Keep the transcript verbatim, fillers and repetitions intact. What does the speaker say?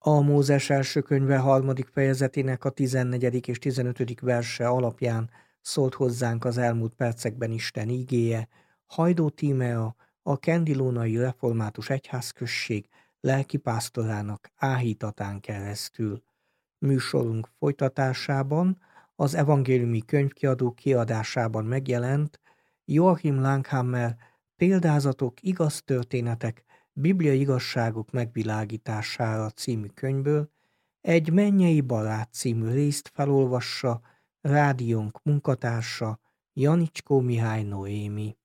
A Mózes első könyve harmadik fejezetének a tizennegyedik és tizenötödik verse alapján szólt hozzánk az elmúlt percekben Isten ígéje, Hajdó Tímea, a kendilónai református egyházközség lelkipásztorának áhítatán keresztül. Műsorunk folytatásában az evangéliumi könyvkiadó kiadásában megjelent Joachim Langhammer Példázatok, igaz történetek, Biblia igazságok megvilágítására című könyvből egy Mennyei barát című részt felolvassa rádiónk munkatársa Janicskó Mihály Noémi.